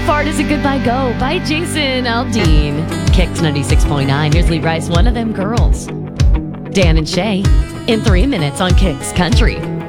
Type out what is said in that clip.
Far Does a Goodbye Go by Jason Aldean. Kicks 96.9. Here's Lee Rice, One of Them Girls. Dan and Shay in 3 minutes on Kicks Country.